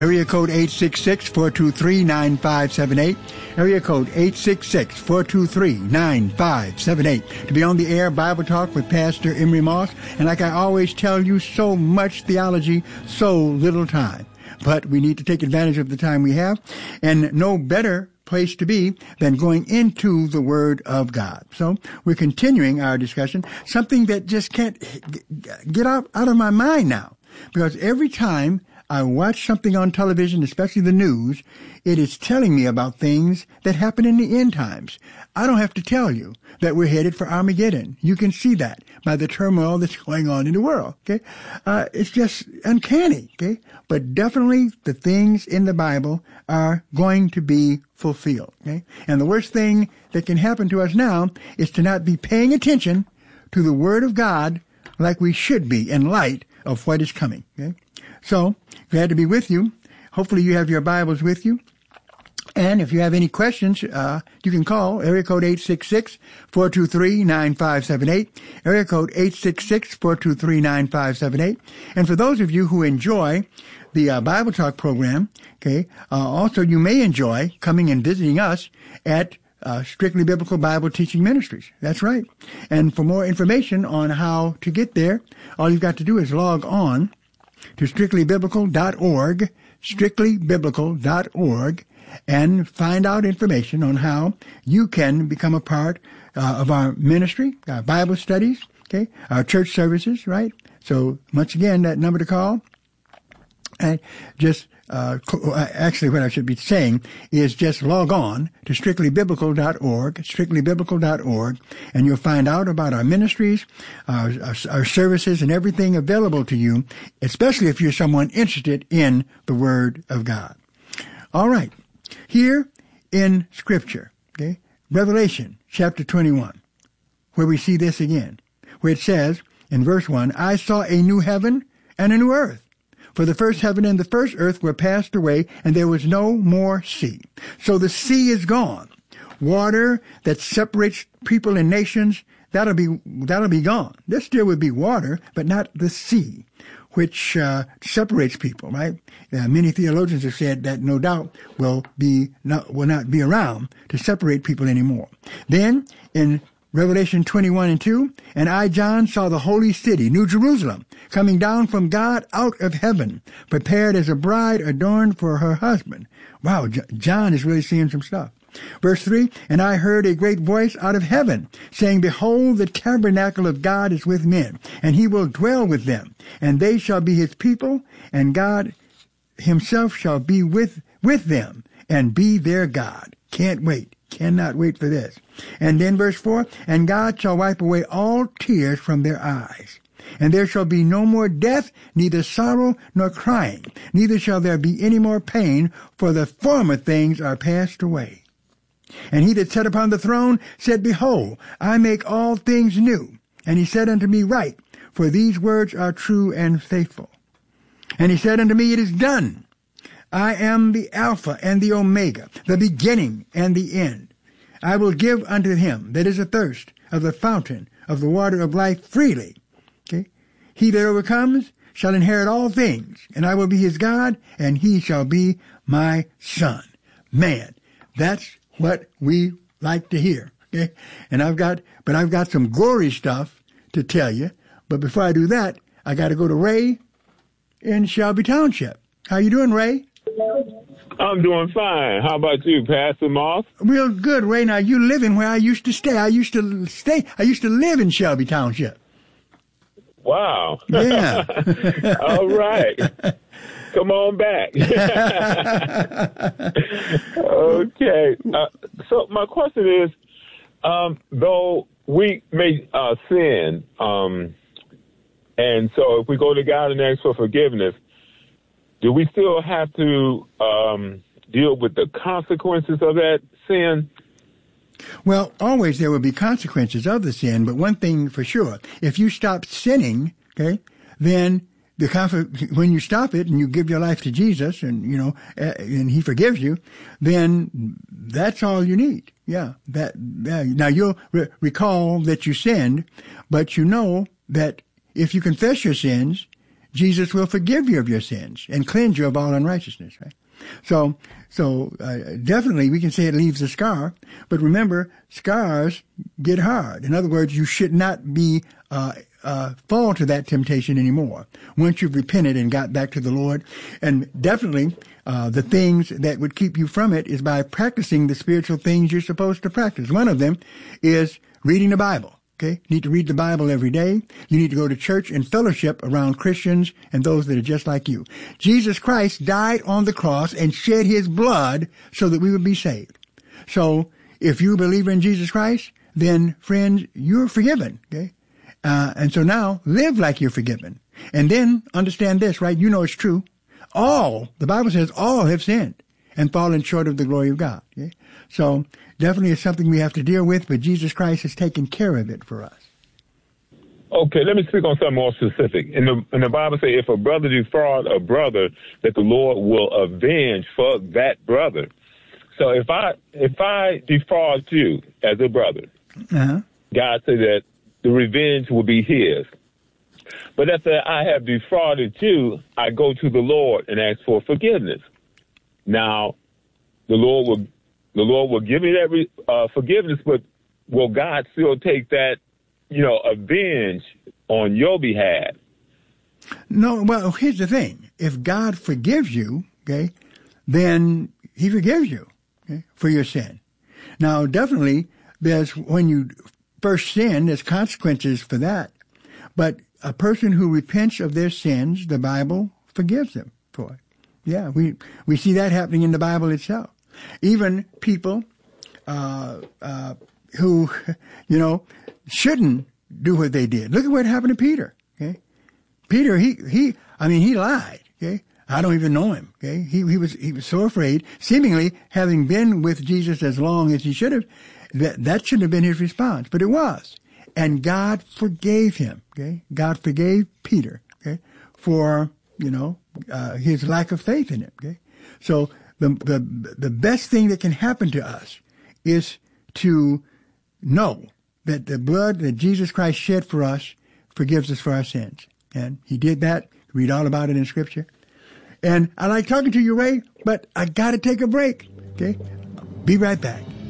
Area code 866-423-9578. Area code 866-423-9578. To be on the air, Bible Talk with Pastor Emery Moss. And like I always tell you, so much theology, so little time. But we need to take advantage of the time we have. And no better place to be than going into the Word of God. So we're continuing our discussion, something that just can't get out of my mind now. Because every time I watch something on television, especially the news, it is telling me about things that happen in the end times. I don't have to tell you that we're headed for Armageddon. You can see that by the turmoil that's going on in the world, okay? It's just uncanny, okay? But definitely the things in the Bible are going to be fulfilled, okay? And the worst thing that can happen to us now is to not be paying attention to the Word of God like we should be in light of what is coming, okay? So, glad to be with you. Hopefully you have your Bibles with you. And if you have any questions, you can call area code 866-423-9578, area code 866-423-9578. And for those of you who enjoy the Bible Talk program, okay, also you may enjoy coming and visiting us at Strictly Biblical Bible Teaching Ministries. That's right. And for more information on how to get there, all you've got to do is log on to strictlybiblical.org, strictlybiblical.org, and find out information on how you can become a part of our ministry, our Bible studies, okay, our church services, right? So, once again, that number to call, and just actually what I should be saying is just log on to strictlybiblical.org, strictlybiblical.org, and you'll find out about our ministries, our services, and everything available to you, especially if you're someone interested in the Word of God. All right. Here in Scripture, okay, Revelation chapter 21, where we see this again, where it says in verse 1, I saw a new heaven and a new earth. For the first heaven and the first earth were passed away, and there was no more sea. So the sea is gone. Water that separates people and nations, that'll be gone. There still would be water, but not the sea, which separates people, right? Many theologians have said that no doubt will not be around to separate people anymore. Then in Revelation 21:2, and I, John, saw the holy city, New Jerusalem, coming down from God out of heaven, prepared as a bride adorned for her husband. Wow, John is really seeing some stuff. Verse 3, and I heard a great voice out of heaven, saying, Behold, the tabernacle of God is with men, and he will dwell with them, and they shall be his people, and God himself shall be with them, and be their God. Can't wait. Cannot wait for this. And then verse 4, and God shall wipe away all tears from their eyes. And there shall be no more death, neither sorrow nor crying, neither shall there be any more pain, for the former things are passed away. And he that sat upon the throne said, Behold, I make all things new. And he said unto me, Write, for these words are true and faithful. And he said unto me, It is done. I am the Alpha and the Omega, the beginning and the end. I will give unto him that is athirst of the fountain of the water of life freely. Okay? He that overcomes shall inherit all things, and I will be his God, and he shall be my son. Man, that's what we like to hear. Okay? And I've got some gory stuff to tell you. But before I do that, I got to go to Ray in Shelby Township. How you doing, Ray? I'm doing fine. How about you, Pastor Moss? Real good, Ray. Now, you living where I used to stay. I used to live in Shelby Township. Wow. Yeah. All right. Come on back. Okay. So my question is, though we may sin, and so if we go to God and ask for forgiveness, do we still have to deal with the consequences of that sin? Well, always there will be consequences of the sin, but one thing for sure, if you stop sinning, okay, then when you stop it and you give your life to Jesus and, and he forgives you, then that's all you need. Yeah. Now you'll recall that you sinned, but you know that if you confess your sins, Jesus will forgive you of your sins and cleanse you of all unrighteousness, right? So definitely we can say it leaves a scar, but remember, scars get hard. In other words, you should not be fall to that temptation anymore once you've repented and got back to the Lord. And definitely the things that would keep you from it is by practicing the spiritual things you're supposed to practice. One of them is reading the Bible. Okay? You need to read the Bible every day. You need to go to church and fellowship around Christians and those that are just like you. Jesus Christ died on the cross and shed his blood so that we would be saved. So if you believe in Jesus Christ, then friends, you're forgiven. Okay? And so now live like you're forgiven. And then understand this, right? You know it's true. The Bible says all have sinned and fallen short of the glory of God. Okay? So definitely it's something we have to deal with, but Jesus Christ has taken care of it for us. Okay, let me speak on something more specific. In the Bible says, if a brother defraud a brother, that the Lord will avenge for that brother. So if I defraud you as a brother, God said that the revenge will be his. But after I have defrauded you, I go to the Lord and ask for forgiveness. Now, the Lord will give me that forgiveness, but will God still take that, avenge on your behalf? No, well, here's the thing. If God forgives you, okay, then he forgives you, okay, for your sin. Now, definitely, when you first sin, there's consequences for that. But a person who repents of their sins, the Bible forgives them for it. Yeah, we see that happening in the Bible itself. Even people who, shouldn't do what they did. Look at what happened to Peter. Okay, Peter, he lied. Okay, I don't even know him. Okay, he was so afraid, seemingly having been with Jesus as long as he should have. That shouldn't have been his response, but it was, and God forgave him. Okay, God forgave Peter. Okay, for his lack of faith in him. Okay, so the best thing that can happen to us is to know that the blood that Jesus Christ shed for us forgives us for our sins. And he did that. Read all about it in Scripture. And I like talking to you, Ray, but I got to take a break. Okay? Be right back.